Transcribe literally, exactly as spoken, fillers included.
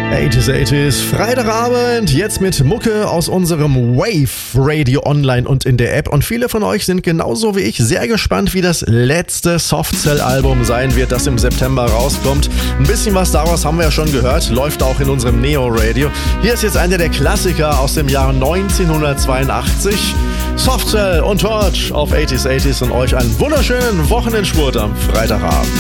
achtziger, achtziger, Freitagabend, jetzt mit Mucke aus unserem Wave Radio online und in der App. Und viele von euch sind genauso wie ich sehr gespannt, wie das letzte Softcell-Album sein wird, das im September rauskommt. Ein bisschen was daraus haben wir ja schon gehört, läuft auch in unserem Neo-Radio. Hier ist jetzt einer der Klassiker aus dem Jahr neunzehnhundertzweiundachtzig. Softcell und Torch auf achtziger, achtziger und euch einen wunderschönen Wochenendspurt am Freitagabend.